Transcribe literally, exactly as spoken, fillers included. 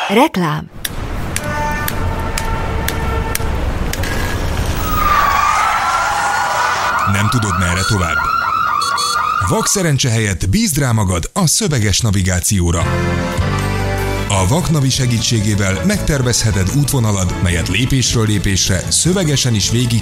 Reklám. Nem tudod, merre tovább? Vakszerencse helyett bízd rá magad a szöveges navigációra. A Vaknavi segítségével megtervezheted útvonalad, melyet lépésről lépésre szövegesen is végig